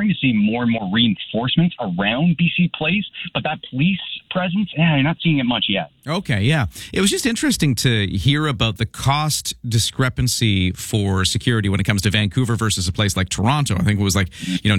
starting to see more and more reinforcements around BC Place, but that police presence, you're not seeing it much yet. Okay, yeah. It was just interesting to hear about the cost discrepancy for security when it comes to Vancouver versus a place like Toronto. I think it was like,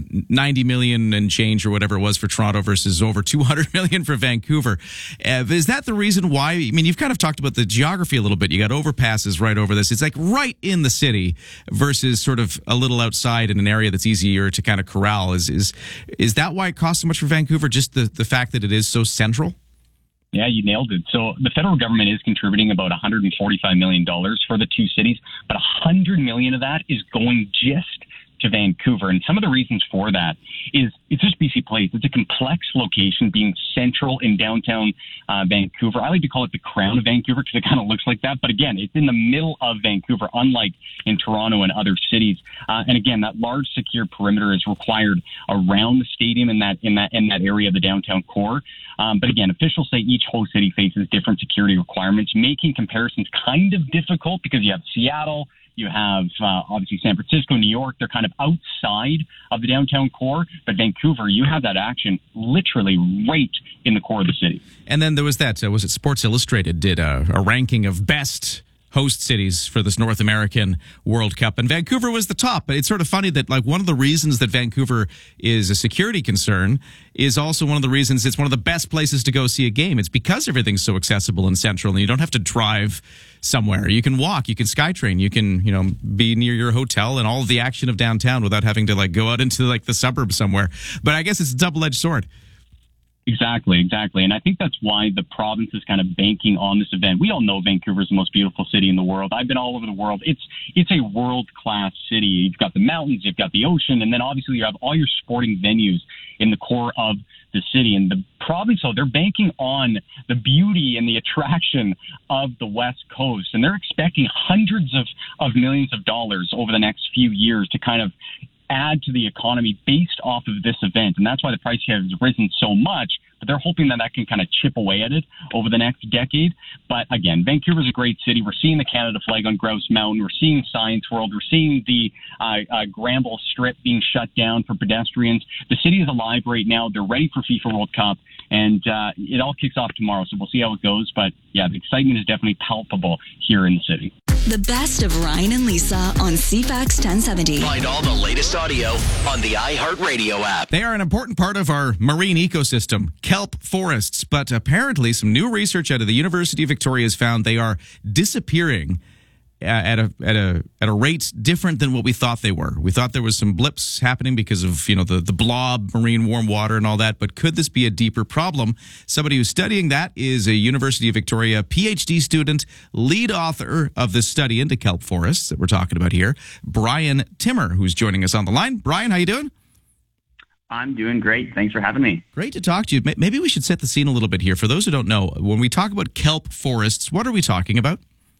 90 million and change or whatever it was for Toronto versus over 200 million for Vancouver. Is that the reason why? I mean, you've kind of talked about the geography a little bit. You got overpasses right over this. It's like right in the city versus sort of a little outside in an area that's easier to kind of corral. Is that why it costs so much for Vancouver? Just the fact that it is so central? Yeah, you nailed it. So the federal government is contributing about $145 million for the two cities, but $100 million of that is going just to Vancouver. And some of the reasons for that is it's just BC Place. It's a complex location being central in downtown Vancouver. I like to call it the crown of Vancouver because it kind of looks like that. But again, it's in the middle of Vancouver, unlike in Toronto and other cities. And again, that large secure perimeter is required around the stadium in that area of the downtown core. But again, officials say each host city faces different security requirements, making comparisons kind of difficult because you have Seattle, you have obviously San Francisco, New York. They're kind of outside of the downtown core. But Vancouver, you have that action literally right in the core of the city. And then there was that, was it Sports Illustrated did a ranking of best host cities for this North American World Cup, and Vancouver was the top. But it's sort of funny that like one of the reasons that Vancouver is a security concern is also one of the reasons it's one of the best places to go see a game. It's because everything's so accessible and central, and you don't have to drive somewhere. You can walk, you can SkyTrain, you can, be near your hotel and all of the action of downtown without having to like go out into like the suburbs somewhere. But I guess it's a double-edged sword. Exactly. And I think that's why the province is kind of banking on this event. We all know Vancouver is the most beautiful city in the world. I've been all over the world. It's a world-class city. You've got the mountains, you've got the ocean, and then obviously you have all your sporting venues in the core of the city. And the province, they're banking on the beauty and the attraction of the West Coast. And they're expecting hundreds of millions of dollars over the next few years to kind of add to the economy based off of this event. And that's why the price has risen so much, but they're hoping that can kind of chip away at it over the next decade. But again, Vancouver's a great city. We're seeing the Canada flag on Grouse Mountain. We're seeing Science World. We're seeing the Granville Strip being shut down for pedestrians. The city is alive right now. They're ready for FIFA World Cup, and it all kicks off tomorrow. So we'll see how it goes. But yeah, the excitement is definitely palpable here in the city. The best of Ryan and Lisa on CFAX 1070. Find all the latest audio on the iHeartRadio app. They are an important part of our marine ecosystem, kelp forests, but apparently some new research out of the University of Victoria has found they are disappearing at a rate different than what we thought they were. We thought there was some blips happening because of the blob, marine warm water and all that, but could this be a deeper problem? Somebody who's studying that is a University of Victoria PhD student, lead author of this study into kelp forests that we're talking about here, Brian Timmer, who's joining us on the line. Brian, how you doing? I'm doing great. Thanks for having me. Great to talk to you. Maybe we should set the scene a little bit here. For those who don't know, when we talk about kelp forests, what are we talking about?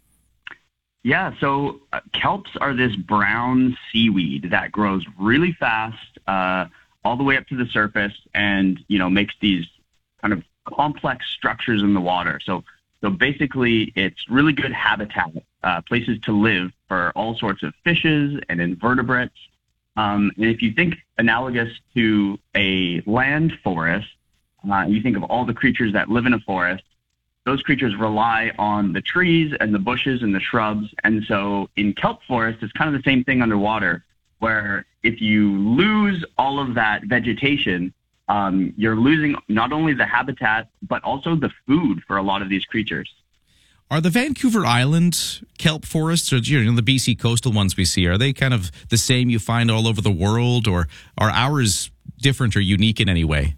Yeah, so kelps are this brown seaweed that grows really fast all the way up to the surface and, makes these kind of complex structures in the water. So basically, it's really good habitat, places to live for all sorts of fishes and invertebrates. And if you think analogous to a land forest, you think of all the creatures that live in a forest, those creatures rely on the trees and the bushes and the shrubs. And so in kelp forest, it's kind of the same thing underwater, where if you lose all of that vegetation, you're losing not only the habitat, but also the food for a lot of these creatures. Are the Vancouver Island kelp forests, or the BC coastal ones we see, are they kind of the same you find all over the world, or are ours different or unique in any way?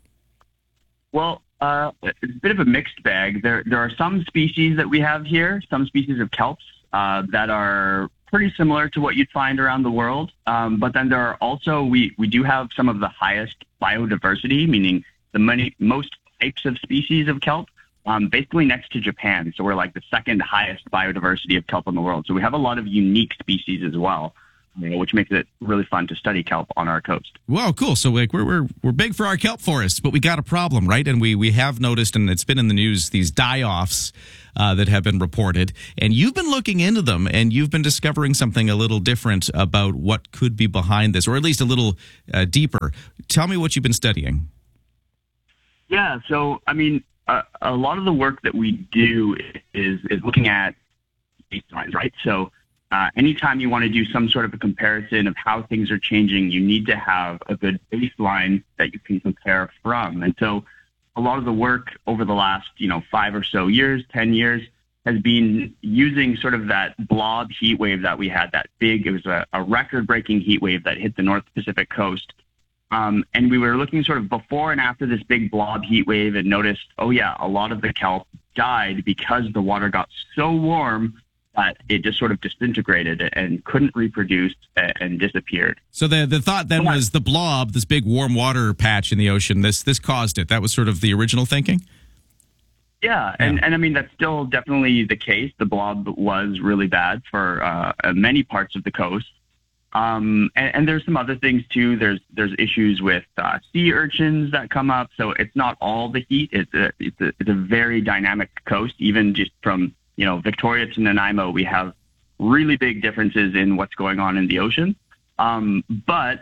Well, it's a bit of a mixed bag. There are some species that we have here, some species of kelps that are pretty similar to what you'd find around the world. But then there are also, we do have some of the highest biodiversity, meaning the most types of species of kelp, basically next to Japan. So we're like the second highest biodiversity of kelp in the world. So we have a lot of unique species as well. which makes it really fun to study kelp on our coast. Wow, cool. So like we're big for our kelp forests, but we got a problem, right? And we have noticed, and it's been in the news, these die-offs that have been reported. And you've been looking into them, and you've been discovering something a little different about what could be behind this, or at least a little deeper. Tell me what you've been studying. Yeah, so I mean, a lot of the work that we do is looking at baselines, right? So anytime you want to do some sort of a comparison of how things are changing, you need to have a good baseline that you can compare from. And so a lot of the work over the last, 5 or so years, 10 years, has been using sort of that blob heat wave that we had, it was a record-breaking heat wave that hit the North Pacific coast. And we were looking sort of before and after this big blob heat wave and noticed, oh yeah, a lot of the kelp died because the water got so warm that it just sort of disintegrated and couldn't reproduce and disappeared. So the thought then was the blob, this big warm water patch in the ocean, this caused it. That was sort of the original thinking? Yeah, and I mean, that's still definitely the case. The blob was really bad for many parts of the coast. And there's some other things too. There's issues with sea urchins that come up. So it's not all the heat. It's a very dynamic coast. Even just from Victoria to Nanaimo, we have really big differences in what's going on in the ocean. But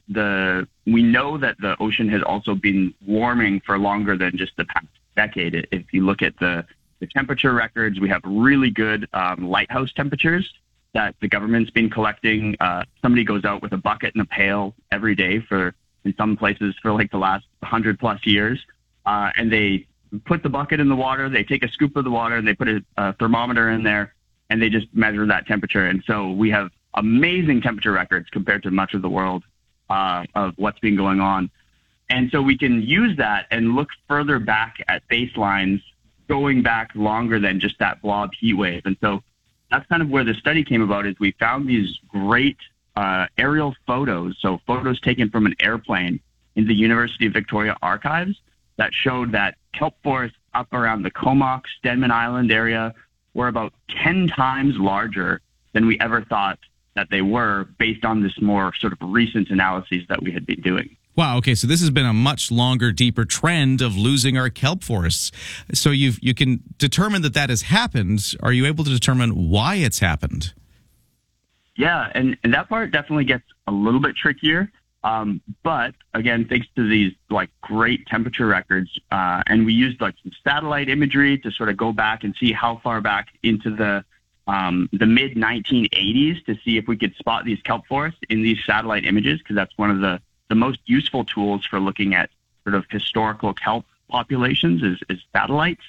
we know that the ocean has also been warming for longer than just the past decade. If you look at the temperature records, we have really good lighthouse temperatures that the government's been collecting. Somebody goes out with a bucket and a pail every day in some places for like the last 100+ years. And they put the bucket in the water, they take a scoop of the water, and they put a thermometer in there, and they just measure that temperature. And so we have amazing temperature records compared to much of the world of what's been going on. And so we can use that and look further back at baselines going back longer than just that blob heat wave. And so that's kind of where the study came about, is we found these great aerial photos, so photos taken from an airplane in the University of Victoria archives that showed that kelp forests up around the Comox, Denman Island area were about 10 times larger than we ever thought that they were, based on this more sort of recent analyses that we had been doing. Wow. Okay. So this has been a much longer, deeper trend of losing our kelp forests. So you can determine that has happened. Are you able to determine why it's happened? Yeah. And that part definitely gets a little bit trickier. But again, thanks to these like great temperature records, and we used like some satellite imagery to sort of go back and see how far back into the mid 1980s to see if we could spot these kelp forests in these satellite images, because that's one of the most useful tools for looking at sort of historical kelp populations is satellites.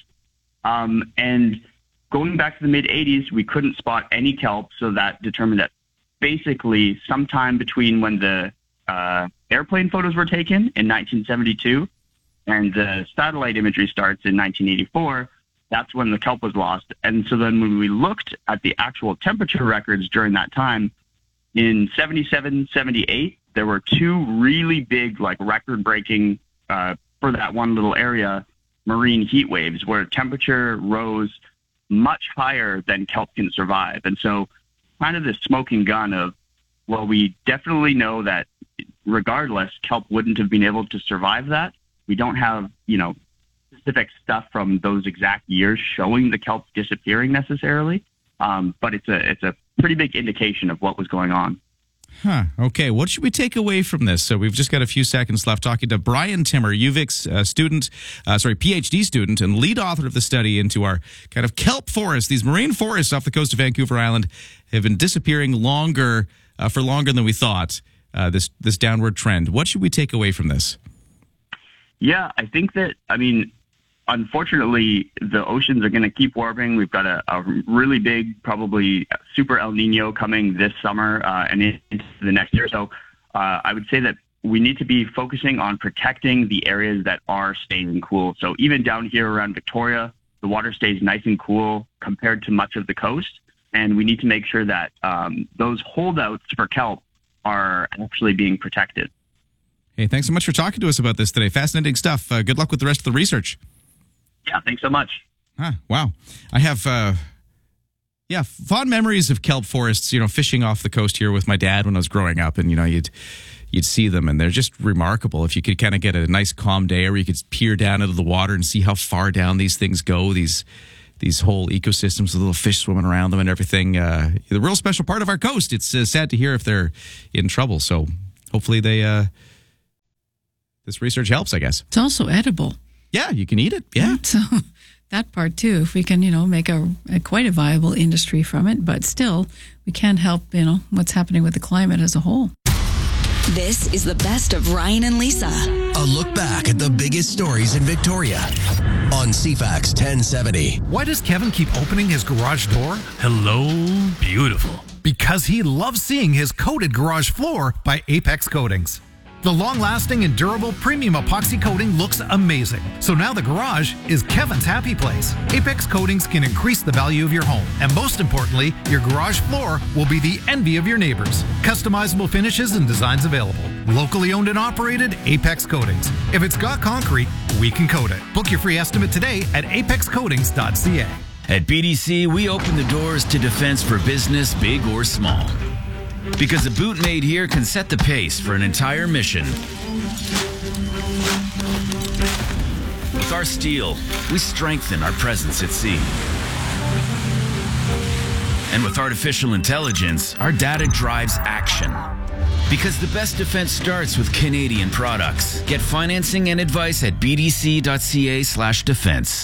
And going back to the mid 80s, we couldn't spot any kelp. So that determined that basically sometime between when the airplane photos were taken in 1972 and the satellite imagery starts in 1984, that's when the kelp was lost. And so then when we looked at the actual temperature records during that time, in 77, 78, there were two really big, like record-breaking, for that one little area, marine heat waves where temperature rose much higher than kelp can survive. And so kind of the smoking gun of, well, we definitely know that regardless, kelp wouldn't have been able to survive that. We don't have, specific stuff from those exact years showing the kelp disappearing necessarily. But it's a pretty big indication of what was going on. Huh. Okay. What should we take away from this? So we've just got a few seconds left talking to Brian Timmer, UVic's PhD student and lead author of the study into our kind of kelp forests. These marine forests off the coast of Vancouver Island have been disappearing for longer than we thought. This downward trend. What should we take away from this? Yeah, I think that, unfortunately, the oceans are going to keep warming. We've got a really big, probably super El Nino coming this summer and into the next year. So I would say that we need to be focusing on protecting the areas that are staying cool. So even down here around Victoria, the water stays nice and cool compared to much of the coast. And we need to make sure that those holdouts for kelp are actually being protected. Hey, thanks so much for talking to us about this today. Fascinating stuff. Good luck with the rest of the research. Yeah, thanks so much. Wow. I have Yeah, fond memories of kelp forests, fishing off the coast here with my dad when I was growing up. And, you'd see them, and they're just remarkable. If you could kind of get a nice calm day where you could peer down into the water and see how far down these things go, these whole ecosystems with little fish swimming around them and everything. The real special part of our coast. It's sad to hear if they're in trouble. So hopefully this research helps, I guess. It's also edible. Yeah, you can eat it. Yeah. So that part too, if we can, make a quite a viable industry from it, but still we can't help, what's happening with the climate as a whole. This is the best of Ryan and Lisa. A look back at the biggest stories in Victoria on CFAX 1070. Why does Kevin keep opening his garage door? Hello, beautiful. Because he loves seeing his coated garage floor by Apex Coatings. The long-lasting and durable premium epoxy coating looks amazing. So now the garage is Kevin's happy place. Apex Coatings can increase the value of your home. And most importantly, your garage floor will be the envy of your neighbors. Customizable finishes and designs available. Locally owned and operated, Apex Coatings. If it's got concrete, we can coat it. Book your free estimate today at apexcoatings.ca. At BDC, we open the doors to defense for business, big or small. Because a boot made here can set the pace for an entire mission. With our steel, we strengthen our presence at sea. And with artificial intelligence, our data drives action. Because the best defense starts with Canadian products. Get financing and advice at bdc.ca/defense.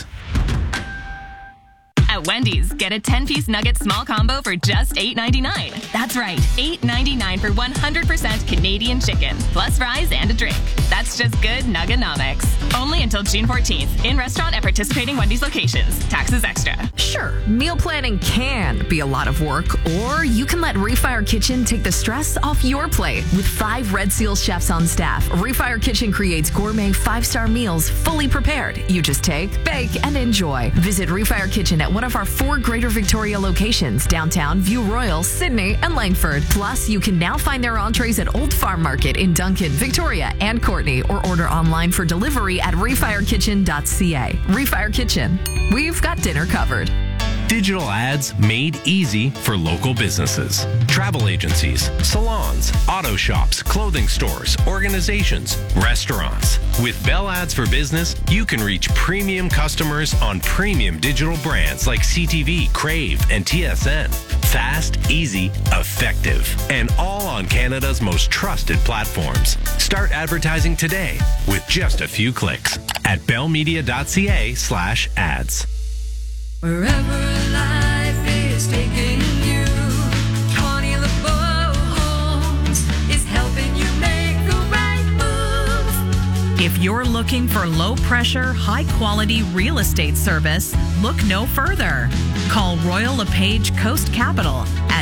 At Wendy's, get a 10-piece nugget small combo for just $8.99. That's right, $8.99 for 100% Canadian chicken, plus fries and a drink. That's just good Nugganomics. Only until June 14th, in restaurant at participating Wendy's locations. Taxes extra. Sure, meal planning can be a lot of work, or you can let Refire Kitchen take the stress off your plate. With 5 Red Seal chefs on staff, Refire Kitchen creates gourmet 5-star meals fully prepared. You just take, bake, and enjoy. Visit Refire Kitchen at one of our 4 Greater Victoria locations, downtown, View Royal, Sydney, and Langford. Plus, you can now find their entrees at Old Farm Market in Duncan, Victoria, and Courtney, or order online for delivery at refirekitchen.ca. Refire Kitchen. We've got dinner covered. Digital ads made easy for local businesses. Travel agencies, salons, auto shops, clothing stores, organizations, restaurants. With Bell Ads for Business, you can reach premium customers on premium digital brands like CTV, Crave, and TSN. Fast, easy, effective, and all on Canada's most trusted platforms. Start advertising today with just a few clicks at bellmedia.ca/ads. Wherever life is taking you, Connie LeBeau Homes is helping you make the right move. If you're looking for low-pressure, high-quality real estate service, look no further. Call Royal LePage Coast Capital at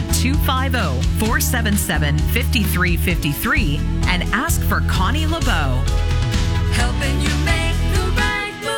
250-477-5353 and ask for Connie LeBeau. Helping you make the right move.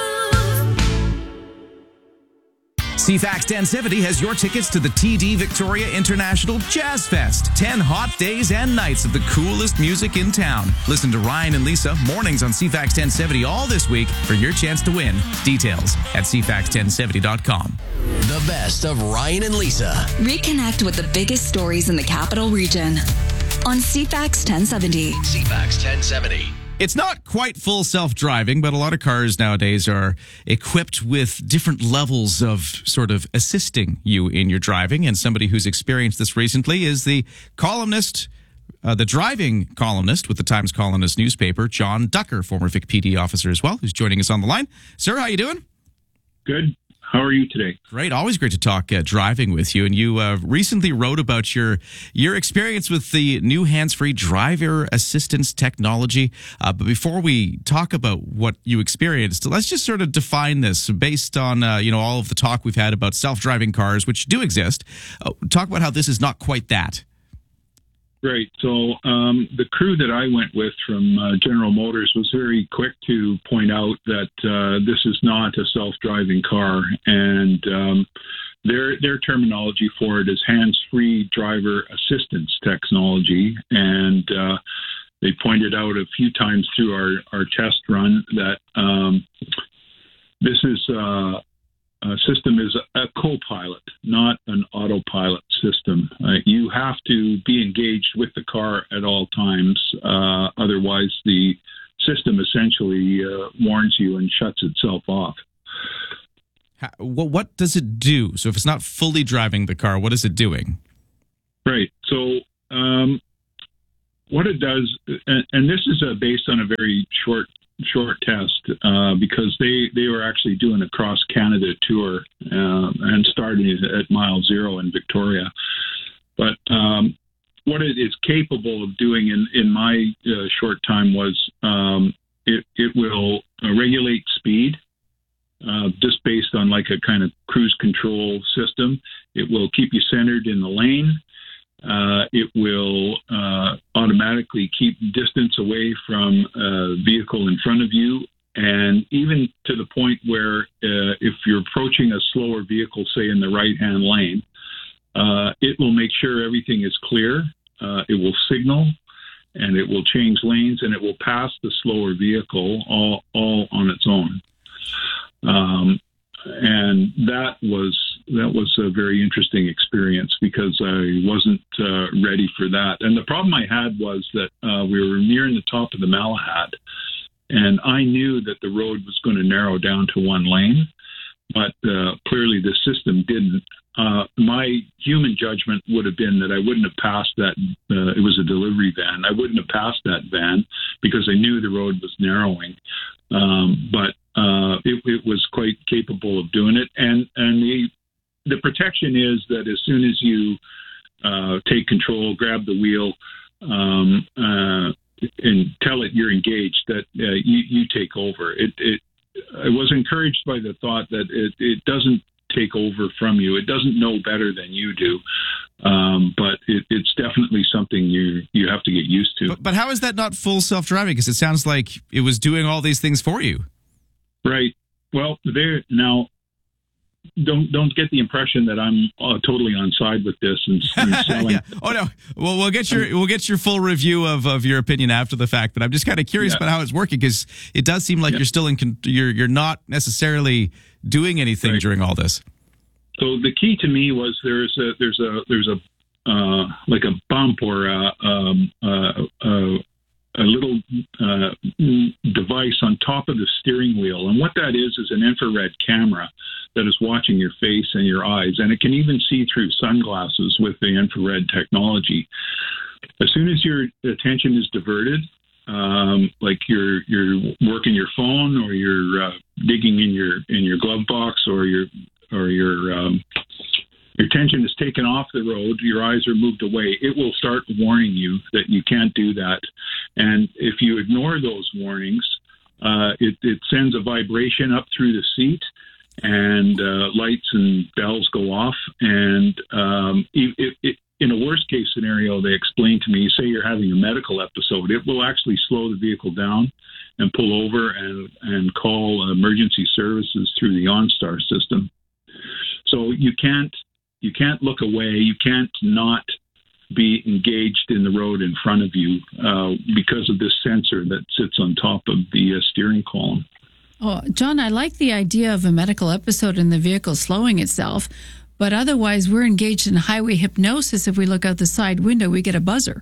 CFAX 1070 has your tickets to the TD Victoria International Jazz Fest. 10 hot days and nights of the coolest music in town. Listen to Ryan and Lisa mornings on CFAX 1070 all this week for your chance to win. Details at cfax1070.com. The best of Ryan and Lisa. Reconnect with the biggest stories in the capital region on CFAX 1070. CFAX 1070. It's not quite full self-driving, but a lot of cars nowadays are equipped with different levels of sort of assisting you in your driving. And somebody who's experienced this recently is the columnist, the driving columnist with the Times Colonist newspaper, John Ducker, former Vic PD officer as well, who's joining us on the line. Sir, how you doing? Good. How are you today? Great. Always great to talk driving with you. And you recently wrote about your experience with the new hands-free driver assistance technology. But before we talk about what you experienced, let's just sort of define this based on all of the talk we've had about self-driving cars, which do exist. Talk about how this is not quite that. Right. So the crew that I went with from General Motors was very quick to point out that this is not a self-driving car, and their terminology for it is hands-free driver assistance technology. And they pointed out a few times through our test run that this is system is a co-pilot, not an autopilot system. You have to be engaged with the car at all times. Otherwise, the system essentially warns you and shuts itself off. What does it do? So if it's not fully driving the car, what is it doing? Right. So what it does, and this is based on a very short test because they were actually doing a cross Canada tour and starting at mile 0 in Victoria. But what it is capable of doing in my short time was it will regulate speed just based on like a kind of cruise control system. It will keep you centered in the lane. It will automatically keep distance away from a vehicle in front of you, and even to the point where if you're approaching a slower vehicle, say in the right-hand lane, it will make sure everything is clear. It will signal, and it will change lanes, and it will pass the slower vehicle all on its own. And that was a very interesting experience because I wasn't ready for that. And the problem I had was that we were nearing the top of the Malahad, and I knew that the road was going to narrow down to one lane, but clearly the system didn't. My human judgment would have been that I wouldn't have passed that. It was a delivery van. I wouldn't have passed that van because I knew the road was narrowing. But it was quite capable of doing it. And the protection is that as soon as you take control, grab the wheel, and tell it you're engaged, that you take over. I was encouraged by the thought that it doesn't take over from you. It doesn't know better than you do. But it's definitely something you have to get used to. But how is that not full self-driving? Because it sounds like it was doing all these things for you. Right. Well, now don't get the impression that I'm totally on side with this and selling. Yeah. Oh no. Well, we'll get your full review of your opinion after the fact. But I'm just kind of curious about how it's working because it does seem like you're still you're not necessarily doing anything during all this. So the key to me was there's a like a bump or a little device on top of the steering wheel. And what that is an infrared camera that is watching your face and your eyes. And it can even see through sunglasses with the infrared technology. As soon as your attention is diverted, like you're working your phone or you're digging in your glove box or your attention is taken off the road, your eyes are moved away, it will start warning you that you can't do that. And if you ignore those warnings, it sends a vibration up through the seat and lights and bells go off. And in a worst case scenario, they explained to me, say you're having a medical episode, it will actually slow the vehicle down and pull over and call emergency services through the OnStar system. So you can't look away. You can't not be engaged in the road in front of you because of this sensor that sits on top of the steering column. Oh, John, I like the idea of a medical episode in the vehicle slowing itself, but otherwise we're engaged in highway hypnosis. If we look out the side window, we get a buzzer.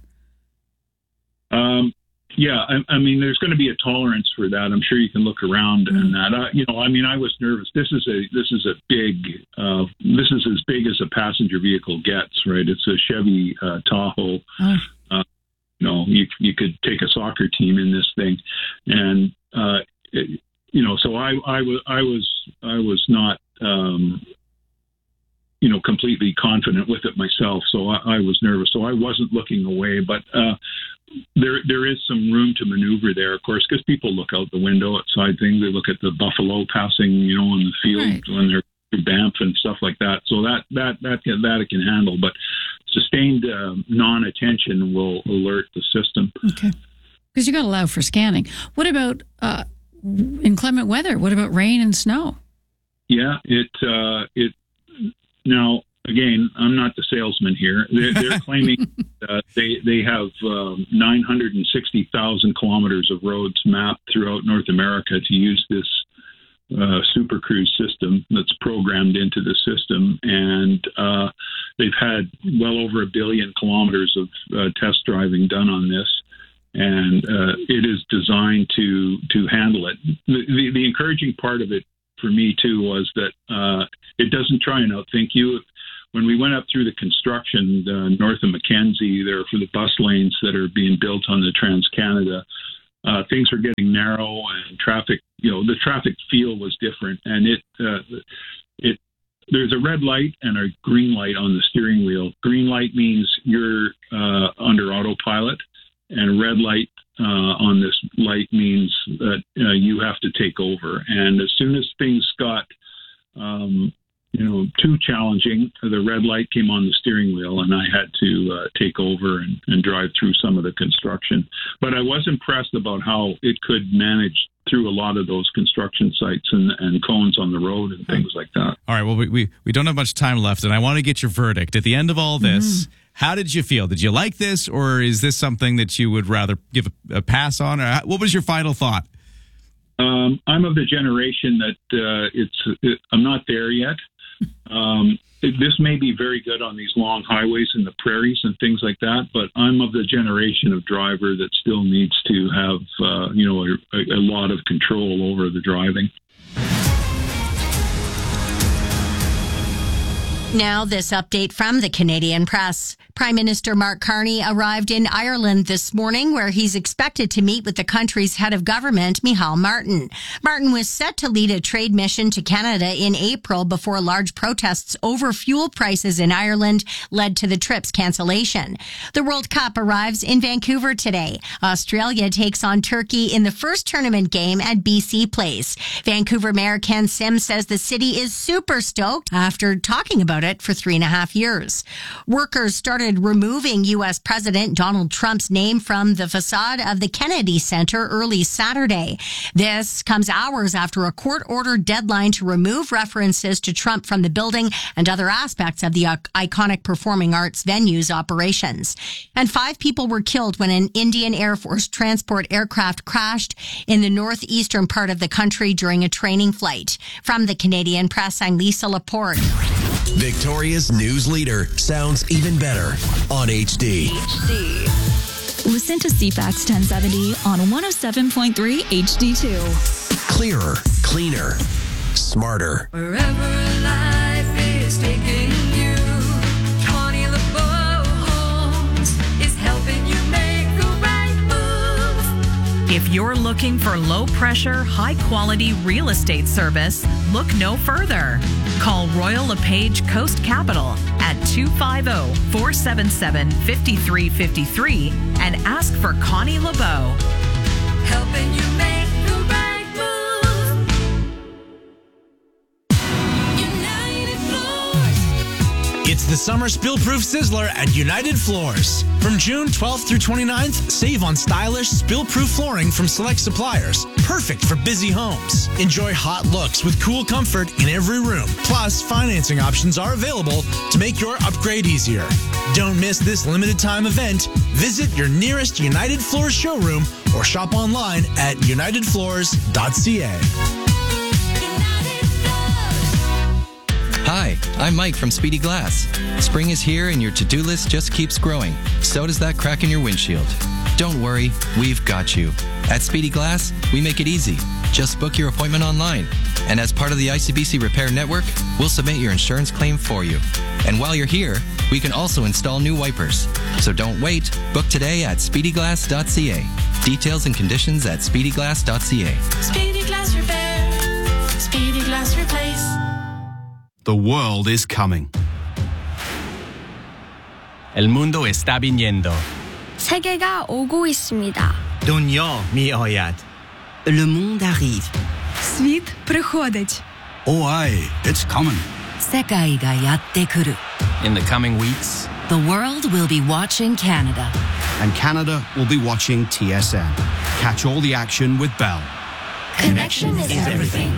Yeah, I mean, there's going to be a tolerance for that. I'm sure you can look around and that. I was nervous. This is as big as a passenger vehicle gets, right? It's a Chevy Tahoe. You could take a soccer team in this thing, and so I was not completely confident with it myself. So I was nervous. So I wasn't looking away, but there is some room to maneuver there, of course, because people look out the window at side things. They look at the buffalo passing, on the field when they're through Banff and stuff like that. So that it can handle, but sustained non-attention will alert the system. Okay, because you got to allow for scanning. What about inclement weather? What about rain and snow? Yeah, now. Again, I'm not the salesman here. They're claiming they have 960,000 kilometers of roads mapped throughout North America to use this Super Cruise system that's programmed into the system, and they've had well over 1 billion kilometers of test driving done on this, and it is designed to handle it. The encouraging part of it for me too was that it doesn't try and outthink you. When we went up through the construction north of Mackenzie there for the bus lanes that are being built on the Trans-Canada, things were getting narrow and traffic, the traffic feel was different. And there's a red light and a green light on the steering wheel. Green light means you're under autopilot, and red light on this light means that you have to take over. And as soon as things got too challenging, the red light came on the steering wheel, and I had to take over and drive through some of the construction. But I was impressed about how it could manage through a lot of those construction sites and cones on the road and things like that. All right, well, we don't have much time left, and I want to get your verdict. At the end of all this, how did you feel? Did you like this, or is this something that you would rather give a pass on? Or what was your final thought? I'm of the generation that I'm not there yet. This may be very good on these long highways in the prairies and things like that, but I'm of the generation of driver that still needs to have, a lot of control over the driving. Now, this update from the Canadian Press. Prime Minister Mark Carney arrived in Ireland this morning, where he's expected to meet with the country's head of government, Micheál Martin. Martin was set to lead a trade mission to Canada in April before large protests over fuel prices in Ireland led to the trip's cancellation. The World Cup arrives in Vancouver today. Australia takes on Turkey in the first tournament game at BC Place. Vancouver Mayor Ken Sims says the city is super stoked after talking about it for 3.5 years. Workers started removing U.S. President Donald Trump's name from the facade of the Kennedy Center early Saturday. This comes hours after a court-ordered deadline to remove references to Trump from the building and other aspects of the iconic performing arts venue's operations. And 5 people were killed when an Indian Air Force transport aircraft crashed in the northeastern part of the country during a training flight. From the Canadian Press, I'm Lisa Laporte. Victoria's news leader sounds even better on HD. Listen to CFAX 1070 on 107.3 HD2. Clearer, cleaner, smarter. Wherever life is taking you, Connie LeBeau Homes is helping you make the right move. If you're looking for low-pressure, high-quality real estate service, look no further. Call Royal LePage Coast Capital at 250-477-5353 and ask for Connie LeBeau. Helping you make the right move. United Floors. It's the Summer Spill-Proof Sizzler at United Floors. From June 12th through 29th, save on stylish, spill-proof flooring from select suppliers. Perfect for busy homes. Enjoy hot looks with cool comfort in every room. Plus, financing options are available to make your upgrade easier. Don't miss this limited time event. Visit your nearest United Floors showroom or shop online at unitedfloors.ca. Hi, I'm Mike from Speedy Glass. Spring is here and your to-do list just keeps growing. So does that crack in your windshield. Don't worry, we've got you. At Speedy Glass, we make it easy. Just book your appointment online. And as part of the ICBC Repair Network, we'll submit your insurance claim for you. And while you're here, we can also install new wipers. So don't wait. Book today at speedyglass.ca. Details and conditions at speedyglass.ca. Speedy Glass Repair. Speedy Glass Replace. The world is coming. El mundo está viniendo. 세계가 오고 있습니다. دنیا می آید. Le monde arrive. Світ приходить. Oh, aye, it's coming. 世界がやってくる. In the coming weeks, The world will be watching Canada. and Canada will be watching TSN. Catch all the action with Bell. Connection is everything.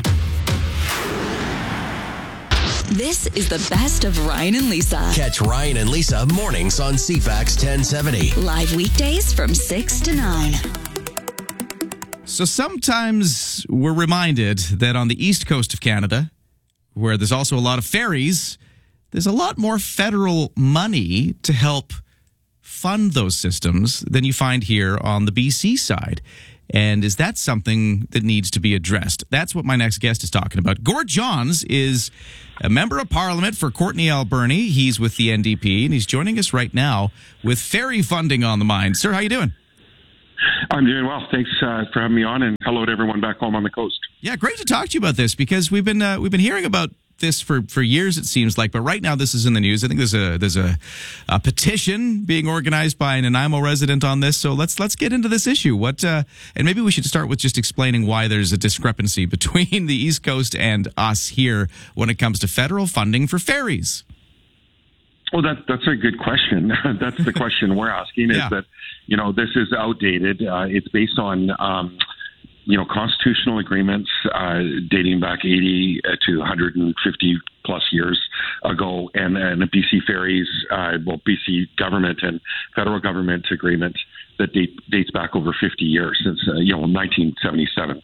This is the best of Ryan and Lisa. Catch Ryan and Lisa mornings on CFAX 1070. Live weekdays from 6 to 9. So sometimes we're reminded that on the east coast of Canada, where there's also a lot of ferries, there's a lot more federal money to help fund those systems than you find here on the BC side. And is that something that needs to be addressed? That's what my next guest is talking about. Gord Johns is a member of parliament for Courtenay Alberni. He's with the NDP, and he's joining us right now with ferry funding on the mind. Sir, how you doing? I'm doing well. Thanks for having me on, and hello to everyone back home on the coast. Yeah, great to talk to you about this because we've been hearing about this for years, it seems like, but right now this is in the news. I think there's a petition being organized by an Nanaimo resident on this. So let's get into this issue. And maybe we should start with just explaining why there's a discrepancy between the East Coast and us here when it comes to federal funding for ferries. Well, that's a good question. That's the question we're asking. Is that this is outdated. It's based on constitutional agreements dating back 80 to 150 plus years ago, and the BC Ferries, BC government and federal government agreement that dates back over 50 years, since 1977.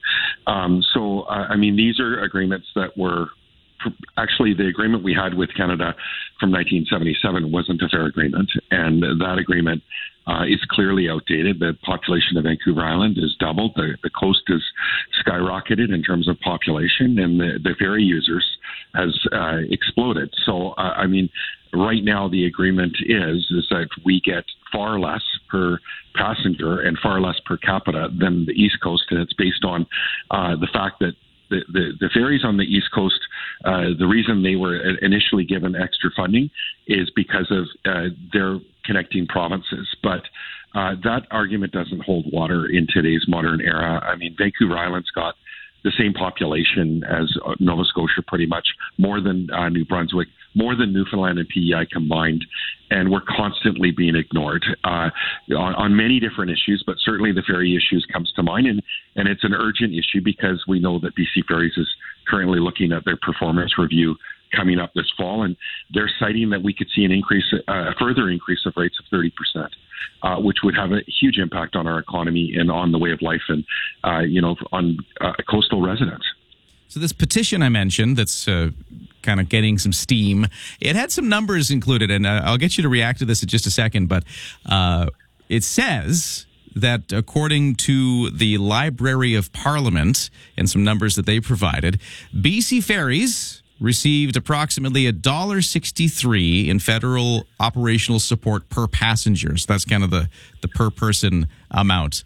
These are agreements that were actually the agreement we had with Canada from 1977 wasn't a fair agreement, and that agreement is clearly outdated. The population of Vancouver Island is doubled. The coast has skyrocketed in terms of population, and the ferry users has exploded. So, right now the agreement is that we get far less per passenger and far less per capita than the East Coast, and it's based on the fact that the ferries on the East Coast, the reason they were initially given extra funding is because of their connecting provinces. But that argument doesn't hold water in today's modern era. Vancouver Island's got the same population as Nova Scotia, pretty much, more than New Brunswick, more than Newfoundland and PEI combined, and we're constantly being ignored on many different issues, but certainly the ferry issues comes to mind, and it's an urgent issue because we know that BC Ferries is currently looking at their performance review coming up this fall, and they're citing that we could see a further increase of rates of 30%, which would have a huge impact on our economy and on the way of life and, on coastal residents. So this petition I mentioned that's kind of getting some steam, it had some numbers included, and I'll get you to react to this in just a second, but it says that according to the Library of Parliament and some numbers that they provided, BC Ferries received approximately $1.63 in federal operational support per passenger. So that's kind of the per person amount,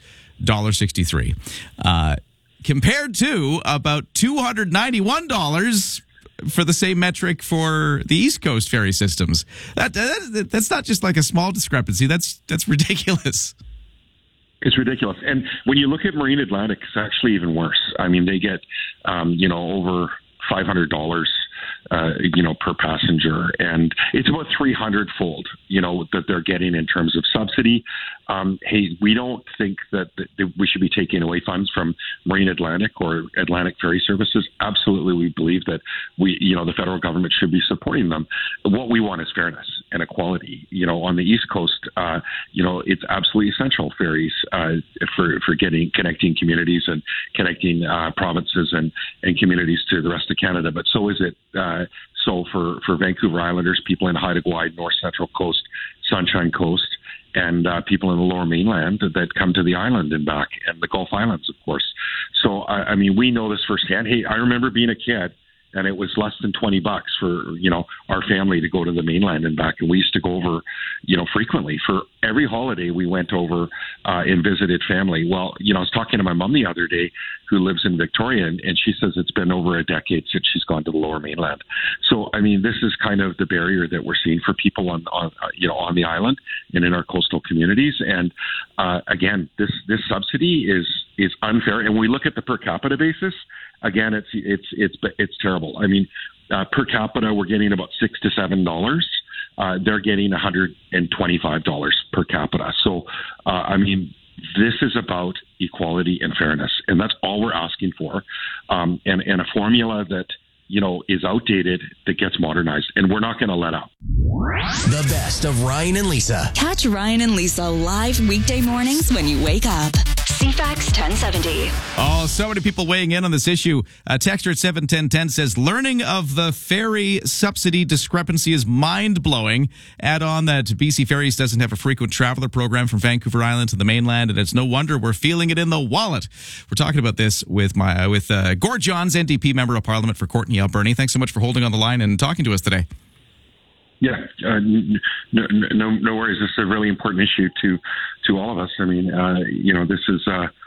$1.63. Compared to about $291 for the same metric for the East Coast ferry systems. That's not just like a small discrepancy. That's ridiculous. It's ridiculous. And when you look at Marine Atlantic, it's actually even worse. They get, over $500, per passenger. And it's about 300-fold, that they're getting in terms of subsidy. We don't think that we should be taking away funds from Marine Atlantic or Atlantic Ferry Services. Absolutely, we believe that the federal government should be supporting them. What we want is fairness and equality. On the East Coast, it's absolutely essential, ferries, for connecting communities and connecting provinces and communities to the rest of Canada. But so is it for Vancouver Islanders, people in Haida Gwaii, North Central Coast, Sunshine Coast, and people in the Lower Mainland that come to the island and back, and the Gulf Islands, of course. So, we know this firsthand. Hey, I remember being a kid, and it was less than $20 for, our family to go to the mainland and back. And we used to go over, frequently. For every holiday, we went over and visited family. Well, I was talking to my mom the other day, who lives in Victoria, and she says it's been over a decade since she's gone to the Lower Mainland. So, this is kind of the barrier that we're seeing for people on the island and in our coastal communities. And again, this subsidy is unfair. And when we look at the per capita basis, again, it's terrible. Per capita, we're getting about $6 to $7. They're getting $125 per capita. So, this is about equality and fairness, and that's all we're asking for. And a formula that is outdated that gets modernized, and we're not going to let up. The best of Ryan and Lisa. Catch Ryan and Lisa live weekday mornings when you wake up. CFAX 1070. Oh, so many people weighing in on this issue. Texter at 71010 says, learning of the ferry subsidy discrepancy is mind-blowing. Add on that BC Ferries doesn't have a frequent traveler program from Vancouver Island to the mainland, and it's no wonder we're feeling it in the wallet. We're talking about this with Gord Johns, NDP Member of Parliament for Courtenay Alberni. Thanks so much for holding on the line and talking to us today. Yeah, no worries. This is a really important issue to all of us. I mean, this is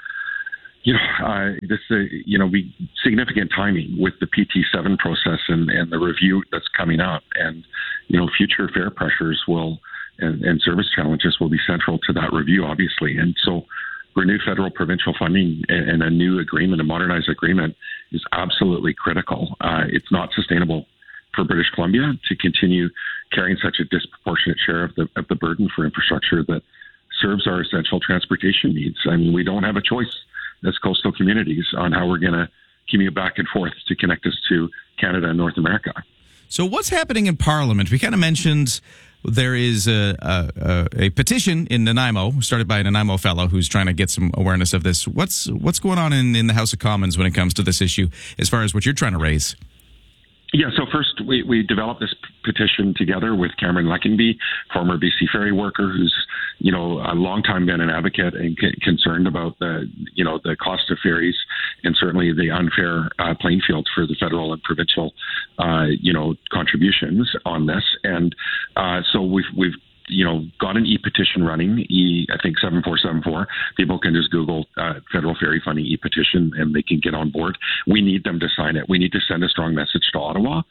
be significant timing with the PT7 process and the review that's coming up, and future fare pressures and service challenges will be central to that review, obviously. And so, renewed federal provincial funding and a new agreement, a modernized agreement, is absolutely critical. It's not sustainable for British Columbia to continue carrying such a disproportionate share of the burden for infrastructure that serves our essential transportation needs. I mean, we don't have a choice as coastal communities on how we're going to commute back and forth to connect us to Canada and North America. So what's happening in Parliament? We kind of mentioned there is a petition in Nanaimo, started by a Nanaimo fellow who's trying to get some awareness of this. What's going on in the House of Commons when it comes to this issue, as far as what you're trying to raise? Yeah, so first we developed this petition together with Cameron Leckenby, former BC Ferry worker, who's a long time been an advocate and concerned about the cost of ferries and certainly the unfair playing field for the federal and provincial contributions on this. And so we've got an e-petition running, I think 7474. People can just Google federal ferry funding e-petition and they can get on board. We need them to sign it. We need to send a strong message to Ottawa.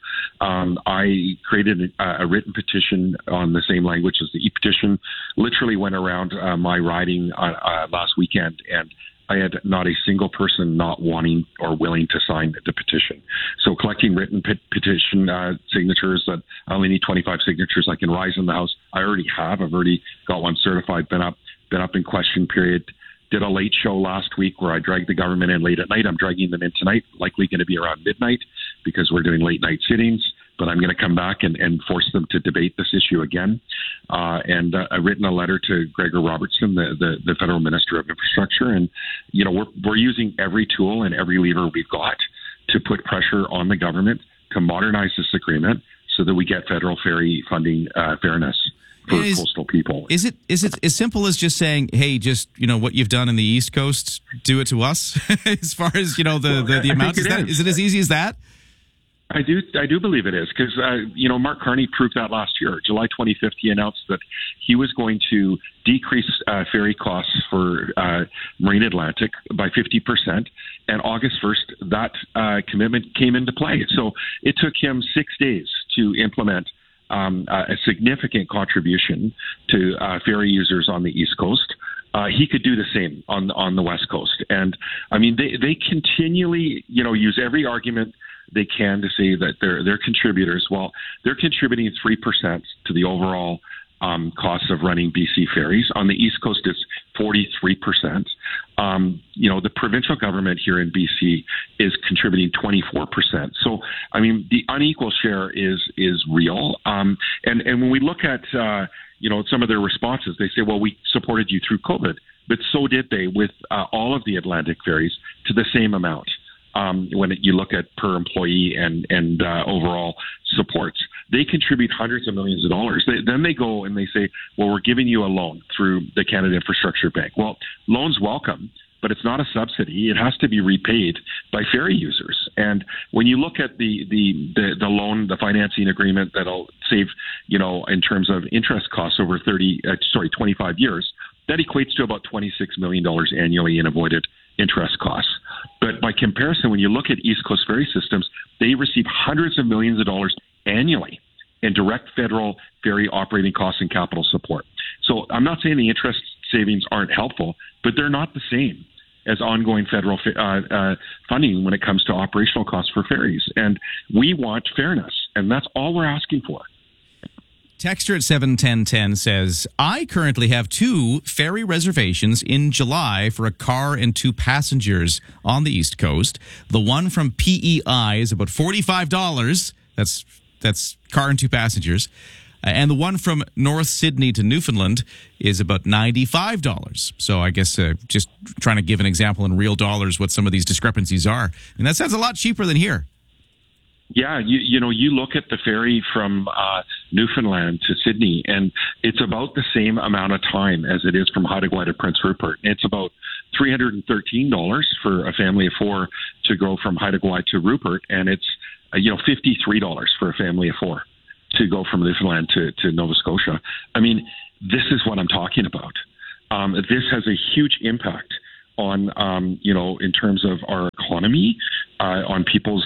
I created a written petition on the same language as the e-petition, literally went around my riding last weekend, and I had not a single person not wanting or willing to sign the petition. So collecting written petition signatures, that I only need 25 signatures. I can rise in the House. I already have. I've already got one certified, been up in question period. Did a late show last week where I dragged the government in late at night. I'm dragging them in tonight, likely going to be around midnight because we're doing late night sittings. But I'm going to come back and force them to debate this issue again. And I've written a letter to Gregor Robertson, the Federal Minister of Infrastructure. And, we're using every tool and every lever we've got to put pressure on the government to modernize this agreement so that we get federal ferry funding fairness for coastal people. Is it as simple as just saying, hey, just, what you've done in the East Coast, do it to us? As far as, the amount, is it as easy as that? I do believe it is because, Mark Carney proved that last year. July 25th, he announced that he was going to decrease ferry costs for Marine Atlantic by 50%. And August 1st, that commitment came into play. So it took him 6 days to implement a significant contribution to ferry users on the East Coast. He could do the same on the West Coast. And, I mean, they continually, use every argument they can to say that they're contributors. Well, they're contributing 3% to the overall costs of running BC ferries. On the East Coast, it's 43%. The provincial government here in BC is contributing 24%. So, I mean, the unequal share is real. And when we look at, some of their responses, they say, well, we supported you through COVID, but so did they with all of the Atlantic ferries to the same amount. When you look at per employee and overall supports, they contribute hundreds of millions of dollars. Then they go and they say, well, we're giving you a loan through the Canada Infrastructure Bank. Well, loans welcome, but it's not a subsidy. It has to be repaid by ferry users. And when you look at the loan, the financing agreement that'll save, in terms of interest costs over 25 years, that equates to about $26 million annually in avoided interest costs. But by comparison, when you look at East Coast ferry systems, they receive hundreds of millions of dollars annually in direct federal ferry operating costs and capital support. So I'm not saying the interest savings aren't helpful, but they're not the same as ongoing federal funding when it comes to operational costs for ferries. And we want fairness, and that's all we're asking for. Texter at 71010 says, I currently have 2 ferry reservations in July for a car and 2 passengers on the East Coast. The one from PEI is about $45. That's car and 2 passengers. And the one from North Sydney to Newfoundland is about $95. So I guess just trying to give an example in real dollars what some of these discrepancies are. And that sounds a lot cheaper than here. Yeah, you look at the ferry from Newfoundland to Sydney, and it's about the same amount of time as it is from Haida Gwaii to Prince Rupert. It's about $313 for a family of four to go from Haida Gwaii to Rupert, and it's $53 for a family of four to go from Newfoundland to Nova Scotia. I mean, this is what I'm talking about. This has a huge impact on, in terms of our economy, on people's,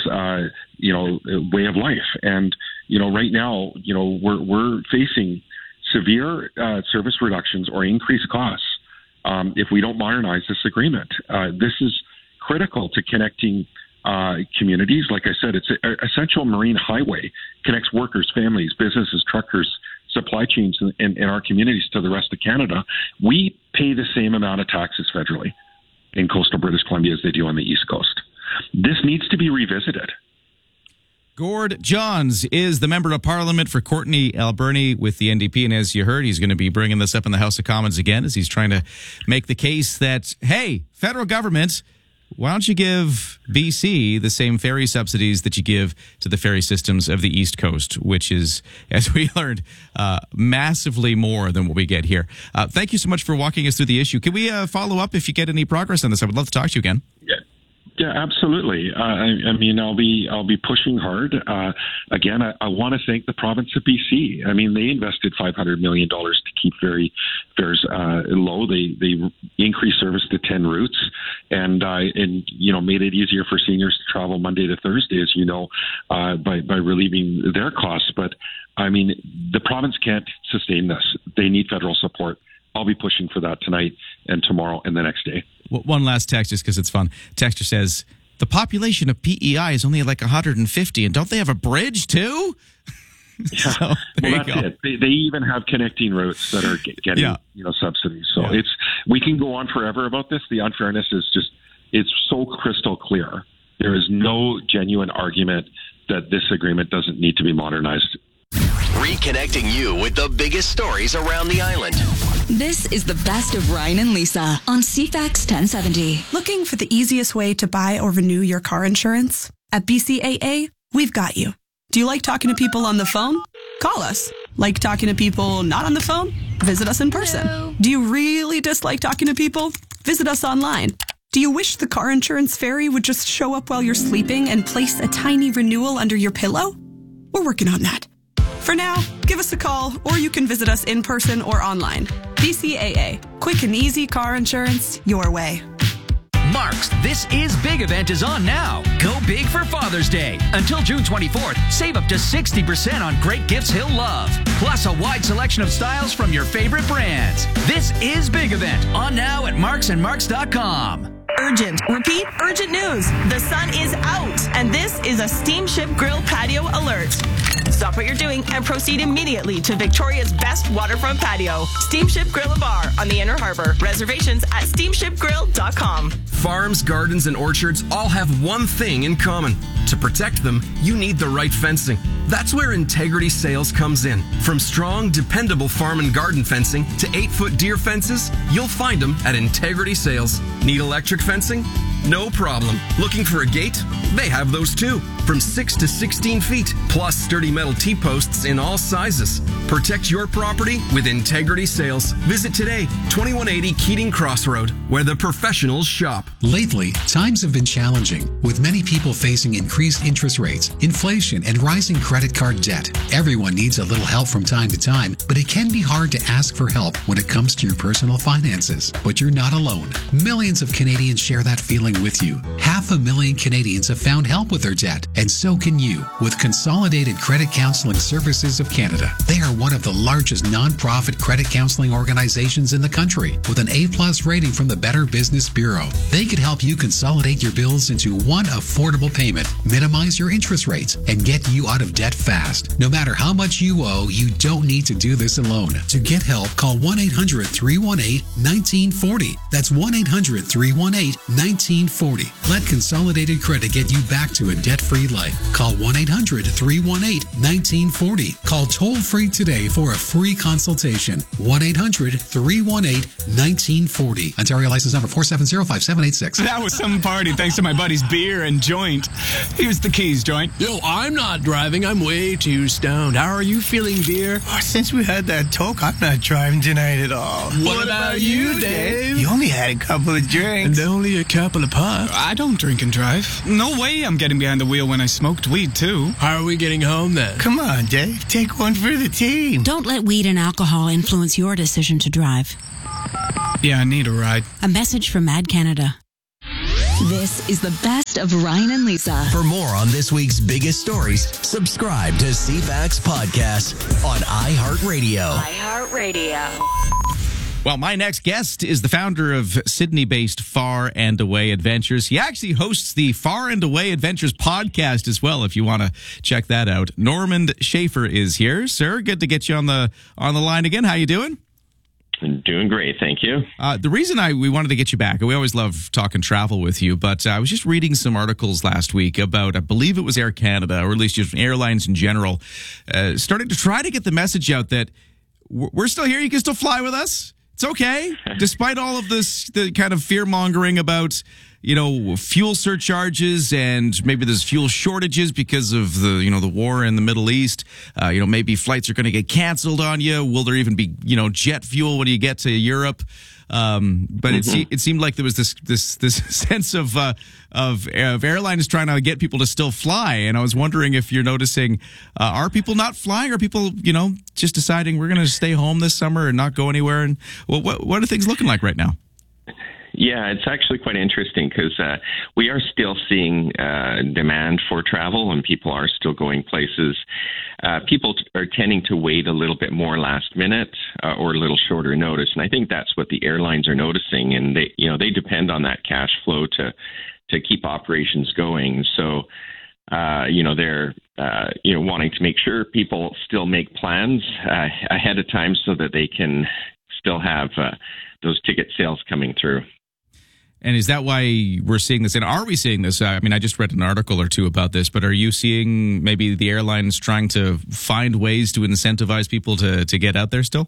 way of life. And, right now, we're facing severe service reductions or increased costs if we don't modernize this agreement. This is critical to connecting communities. Like I said, it's an essential marine highway, connects workers, families, businesses, truckers, supply chains in our communities to the rest of Canada. We pay the same amount of taxes federally in coastal British Columbia as they do on the East Coast. This needs to be revisited. Gord Johns is the Member of Parliament for Courtenay Alberni with the NDP. And as you heard, he's going to be bringing this up in the House of Commons again as he's trying to make the case that, hey, federal government, why don't you give BC the same ferry subsidies that you give to the ferry systems of the East Coast, which is, as we learned, massively more than what we get here. Thank you so much for walking us through the issue. Can we follow up if you get any progress on this? I would love to talk to you again. Yeah, absolutely. I mean, I'll be pushing hard. Again, I want to thank the province of BC. I mean, they invested $500 million to keep ferry fares low. They increased service to 10 routes, and made it easier for seniors to travel Monday to Thursday, as you know, by relieving their costs. But I mean, the province can't sustain this. They need federal support. I'll be pushing for that tonight and tomorrow and the next day. One last text, just because it's fun. Texter says, the population of PEI is only like 150, and don't they have a bridge too? Yeah. So, that's it. They even have connecting routes that are getting subsidies. So we can go on forever about this. The unfairness is it's so crystal clear. There is no genuine argument that this agreement doesn't need to be modernized. Reconnecting you with the biggest stories around the island. This is the best of Ryan and Lisa on CFAX 1070. Looking for the easiest way to buy or renew your car insurance? At BCAA, we've got you. Do you like talking to people on the phone? Call us. Like talking to people not on the phone? Visit us in person. Hello. Do you really dislike talking to people? Visit us online. Do you wish the car insurance fairy would just show up while you're sleeping and place a tiny renewal under your pillow? We're working on that. For now, give us a call, or you can visit us in person or online. BCAA. Quick and easy car insurance your way. Mark's This Is Big event is on now. Go big for Father's Day. Until June 24th, save up to 60% on great gifts he'll love. Plus a wide selection of styles from your favorite brands. This Is Big event on now at marksandmarks.com. Urgent. Repeat, urgent news. The sun is out, and this is a Steamship Grill patio alert. Stop what you're doing and proceed immediately to Victoria's best waterfront patio, Steamship Grill Bar on the Inner Harbor. Reservations at steamshipgrill.com. Farms, gardens, and orchards all have one thing in common. To protect them, you need the right fencing. That's where Integrity Sales comes in. From strong, dependable farm and garden fencing to 8-foot deer fences, you'll find them at Integrity Sales. Need electric fencing? No problem. Looking for a gate? They have those too. From 6 to 16 feet, plus sturdy metal T-posts in all sizes. Protect your property with Integrity Sales. Visit today, 2180 Keating Crossroad, where the professionals shop. Lately, times have been challenging, with many people facing increased interest rates, inflation, and rising credit card debt. Everyone needs a little help from time to time, but it can be hard to ask for help when it comes to your personal finances. But you're not alone. Millions of Canadians share that feeling with you. 500,000 Canadians have found help with their debt, and so can you with Consolidated Credit Counseling Services of Canada. They are one of the largest non-profit credit counseling organizations in the country with an A+ rating from the Better Business Bureau. They could help you consolidate your bills into one affordable payment, minimize your interest rates, and get you out of debt fast. No matter how much you owe, you don't need to do this alone. To get help, call 1-800-318-1940. That's 1-800-318-1940. Let Consolidated Credit get you back to a debt-free free life. Call 1-800-318-1940. Call toll free today for a free consultation. 1-800-318-1940. Ontario license number 4705786. That was some party thanks to my buddy's beer and joint. Here's the keys, joint. Yo, I'm not driving. I'm way too stoned. How are you feeling, beer? Oh, since we had that talk, I'm not driving tonight at all. What about you, Dave? You only had a couple of drinks. And only a couple of puffs. I don't drink and drive. No way I'm getting behind the wheel when I smoked weed, too. How are we getting home, then? Come on, Dave. Take one for the team. Don't let weed and alcohol influence your decision to drive. Yeah, I need a ride. A message from Mad Canada. This is the best of Ryan and Lisa. For more on this week's biggest stories, subscribe to CFAX Podcast on iHeartRadio. iHeartRadio. Well, my next guest is the founder of Sydney-based Far and Away Adventures. He actually hosts the Far and Away Adventures podcast as well, if you want to check that out. Normand Schaefer is here. Sir, good to get you on the line again. How you doing? Doing great, thank you. The reason we wanted to get you back, we always love talking travel with you, but I was just reading some articles last week about, I believe it was Air Canada, or at least just airlines in general, starting to try to get the message out that we're still here, you can still fly with us. It's okay, despite all of this, the kind of fear-mongering about, fuel surcharges and maybe there's fuel shortages because of the war in the Middle East. Maybe flights are going to get canceled on you. Will there even be, jet fuel when you get to Europe? But it seemed like there was this sense of airlines trying to get people to still fly. And I was wondering if you're noticing, are people not flying? Are people, just deciding we're going to stay home this summer and not go anywhere? And what are things looking like right now? Yeah, it's actually quite interesting because we are still seeing demand for travel and people are still going places. People are tending to wait a little bit more last minute or a little shorter notice. And I think that's what the airlines are noticing. And they depend on that cash flow to keep operations going. So, they're, wanting to make sure people still make plans ahead of time so that they can still have those ticket sales coming through. And is that why we're seeing this? And are we seeing this? I mean, I just read an article or two about this, but are you seeing maybe the airlines trying to find ways to incentivize people to get out there still?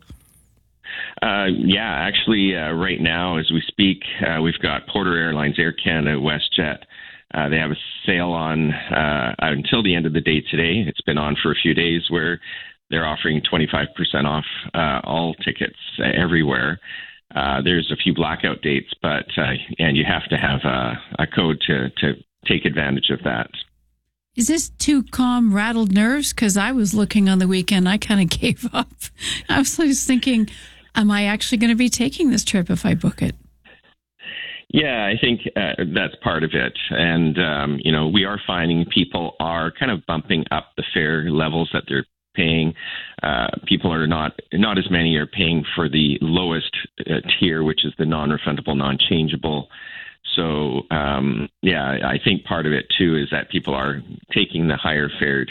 Actually, right now, as we speak, we've got Porter Airlines, Air Canada, WestJet. They have a sale on until the end of the day today. It's been on for a few days where they're offering 25% off all tickets everywhere. There's a few blackout dates, but and you have to have a code to take advantage of that. Is this too calm, rattled nerves? Because I was looking on the weekend, I kind of gave up. I was just thinking, am I actually going to be taking this trip if I book it? Yeah, I think that's part of it. And, we are finding people are kind of bumping up the fare levels that they're paying. People are not as many are paying for the lowest tier, which is the non-refundable, non-changeable. So, I think part of it too is that people are taking the higher fared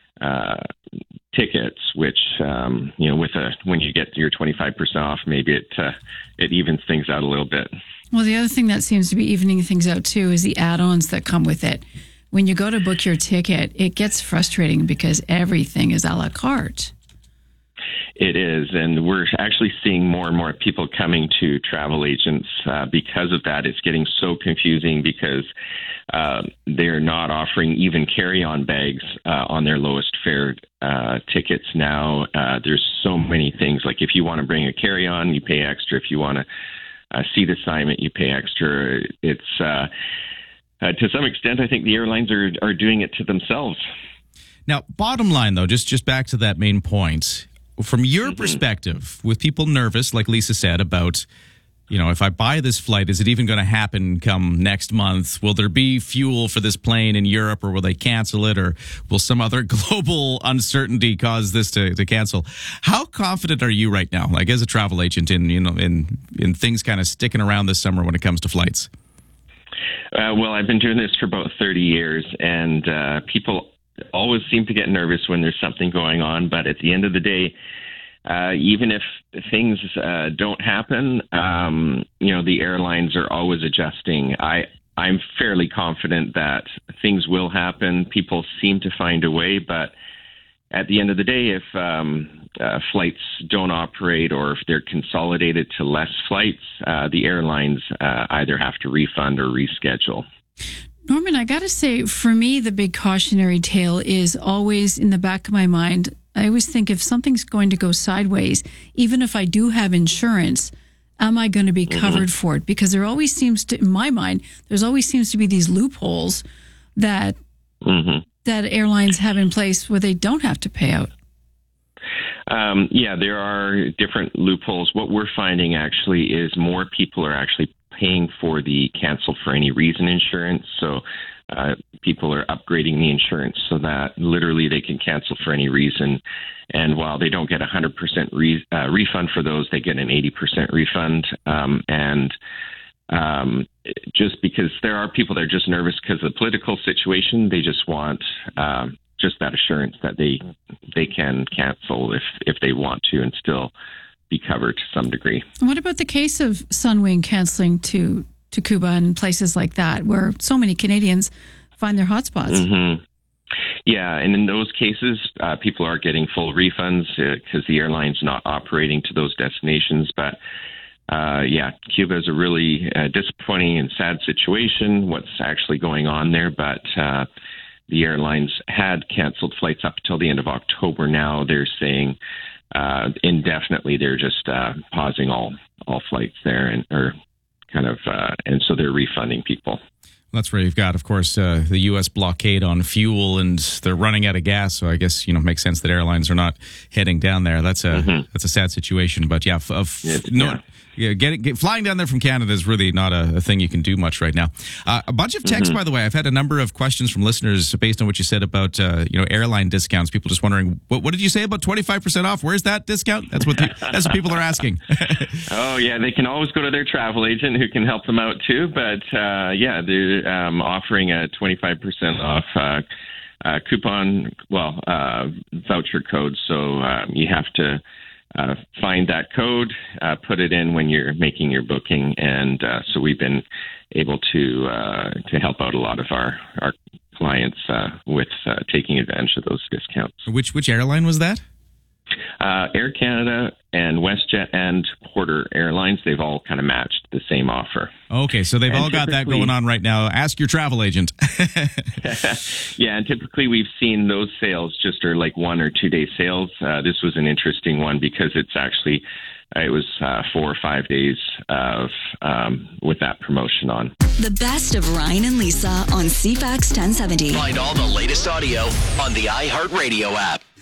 tickets, which when you get your 25% off, maybe it evens things out a little bit. Well, the other thing that seems to be evening things out too is the add-ons that come with it. When you go to book your ticket, it gets frustrating because everything is a la carte. It is, and we're actually seeing more and more people coming to travel agents because of that. It's getting so confusing because they're not offering even carry-on bags on their lowest fare tickets now. There's so many things. Like if you want to bring a carry-on, you pay extra. If you want a seat assignment, you pay extra. It's to some extent, I think the airlines are doing it to themselves. Now, bottom line, though, just back to that main point, from your perspective, with people nervous, like Lisa said, about, if I buy this flight, is it even going to happen come next month? Will there be fuel for this plane in Europe, or will they cancel it, or will some other global uncertainty cause this to cancel? How confident are you right now, like as a travel agent, in things kind of sticking around this summer when it comes to flights? Well, I've been doing this for about 30 years, and people always seem to get nervous when there's something going on. But at the end of the day, even if things don't happen, the airlines are always adjusting. I'm fairly confident that things will happen. People seem to find a way, but at the end of the day, if flights don't operate or if they're consolidated to less flights, the airlines either have to refund or reschedule. Norman, I got to say, for me, the big cautionary tale is always in the back of my mind. I always think if something's going to go sideways, even if I do have insurance, am I going to be covered for it? Because there always seems to, in my mind, there's always seems to be these loopholes that that airlines have in place where they don't have to pay out. Yeah, there are different loopholes. What we're finding actually is more people are actually paying for the cancel for any reason insurance. So people are upgrading the insurance so that literally they can cancel for any reason. And while they don't get 100% refund for those, they get an 80% refund. Just because there are people that are just nervous because of the political situation, they just want just that assurance that they can cancel if they want to and still be covered to some degree. What about the case of Sunwing canceling to Cuba and places like that, where so many Canadians find their hotspots? Yeah, and in those cases, people are getting full refunds because the airline's not operating to those destinations. But Cuba is a really disappointing and sad situation, what's actually going on there. But the airlines had canceled flights up until the end of October. Now they're saying indefinitely they're just pausing all flights there and so they're refunding people. That's where you've got, of course, the U.S. blockade on fuel, and they're running out of gas. So I guess it makes sense that airlines are not heading down there. That's a sad situation. But flying down there from Canada is really not a thing you can do much right now. A bunch of texts, by the way. I've had a number of questions from listeners based on what you said about airline discounts. People just wondering, what did you say about 25% off? Where's that discount? That's what people are asking. Oh yeah, they can always go to their travel agent who can help them out too. But they're offering a 25% off coupon, voucher code. So you have to find that code, put it in when you're making your booking, and so we've been able to help out a lot of our clients with taking advantage of those discounts. Which airline was that? Air Canada and WestJet and Porter Airlines, they've all kind of matched the same offer. Okay, so they've all got that going on right now. Ask your travel agent. Yeah, and typically we've seen those sales just are like 1 or 2 day sales. This was an interesting one because it's actually, it was 4 or 5 days of with that promotion on. The best of Ryan and Lisa on CFAX 1070. Find all the latest audio on the iHeartRadio app.